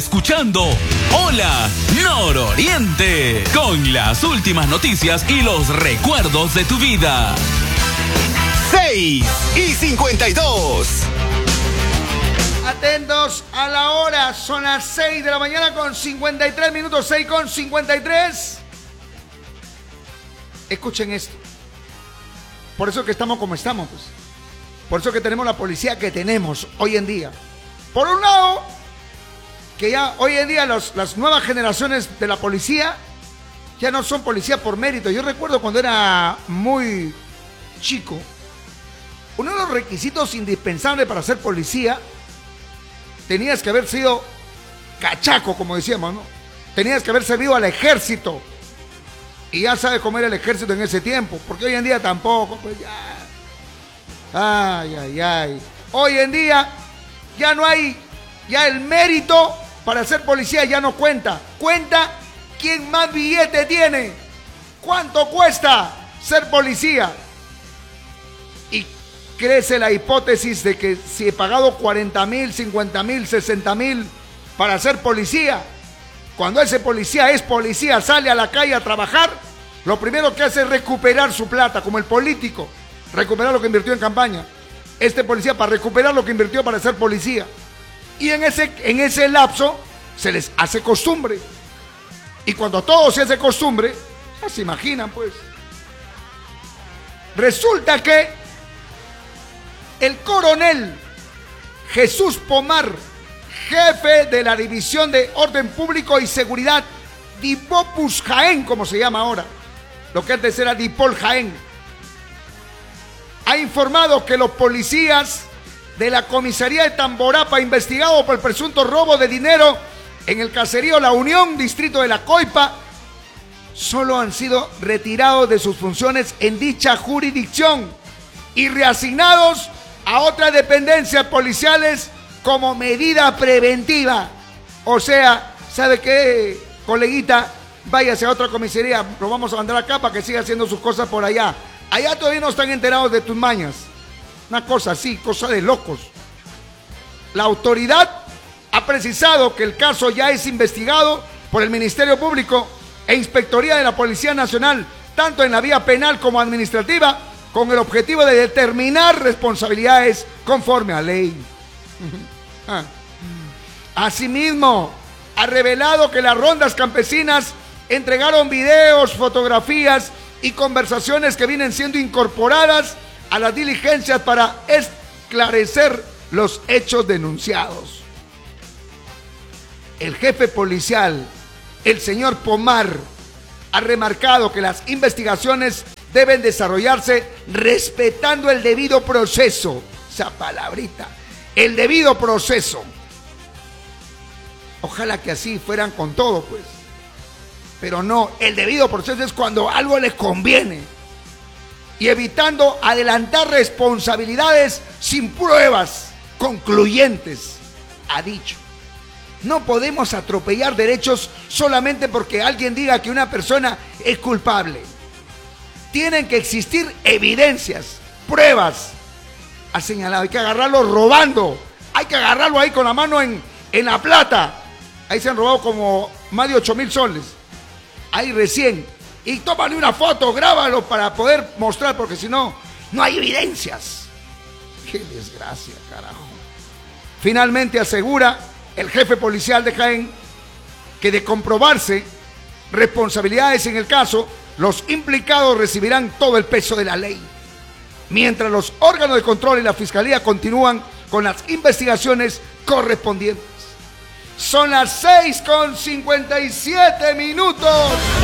Escuchando Hola Nororiente, con las últimas noticias y los recuerdos de tu vida. 6:52. Atentos a la hora, son las 6 de la mañana con 53 minutos, 6:53. Escuchen esto. Por eso que estamos como estamos, pues. Por eso que tenemos la policía que tenemos hoy en día. Por un lado, que ya hoy en día las nuevas generaciones de la policía ya no son policía por mérito. Yo recuerdo cuando era muy chico, uno de los requisitos indispensables para ser policía, tenías que haber sido cachaco, como decíamos, ¿no? Tenías que haber servido al ejército. Y ya sabes cómo era el ejército en ese tiempo, porque hoy en día tampoco, pues ya. Ay. Hoy en día ya no hay, ya el mérito para ser policía ya no cuenta. Cuenta quién más billete tiene. ¿Cuánto cuesta ser policía? Y crece la hipótesis de que si he pagado 40,000, 50,000, 60,000 para ser policía, cuando ese policía es policía, sale a la calle a trabajar, lo primero que hace es recuperar su plata, como el político, recuperar lo que invirtió en campaña. Este policía para recuperar lo que invirtió para ser policía. Y en ese lapso se les hace costumbre. Y cuando todo se hace costumbre, ya se imaginan, pues. Resulta que el coronel Jesús Pomar, jefe de la División de Orden Público y Seguridad, Dipopus Jaén, como se llama ahora, lo que antes era Dipol Jaén, ha informado que los policías de la comisaría de Tamborapa, investigados por el presunto robo de dinero en el caserío La Unión, distrito de La Coipa, solo han sido retirados de sus funciones en dicha jurisdicción y reasignados a otras dependencias policiales como medida preventiva. O sea, ¿sabe qué, coleguita? Váyase a otra comisaría, lo vamos a mandar acá para que siga haciendo sus cosas por allá. Allá todavía no están enterados de tus mañas. Una cosa así, cosa de locos. La autoridad ha precisado que el caso ya es investigado por el Ministerio Público e Inspectoría de la Policía Nacional, tanto en la vía penal como administrativa, con el objetivo de determinar responsabilidades conforme a ley. Asimismo, ha revelado que las rondas campesinas entregaron videos, fotografías y conversaciones que vienen siendo incorporadas a las diligencias para esclarecer los hechos denunciados. El jefe policial, el señor Pomar, ha remarcado que las investigaciones deben desarrollarse respetando el debido proceso. Esa palabrita, el debido proceso. Ojalá que así fueran con todo, pues. Pero no, el debido proceso es cuando algo les conviene. Y evitando adelantar responsabilidades sin pruebas concluyentes, ha dicho. No podemos atropellar derechos solamente porque alguien diga que una persona es culpable. Tienen que existir evidencias, pruebas. Ha señalado, hay que agarrarlo robando. Hay que agarrarlo ahí con la mano en la plata. Ahí se han robado como más de 8,000 soles. Ahí recién. Y tómale una foto, grábalo para poder mostrar, porque si no, no hay evidencias. Qué desgracia, carajo. Finalmente asegura el jefe policial de Jaén que de comprobarse responsabilidades en el caso, los implicados recibirán todo el peso de la ley. Mientras los órganos de control y la fiscalía continúan con las investigaciones correspondientes. Son las 6:57 minutos.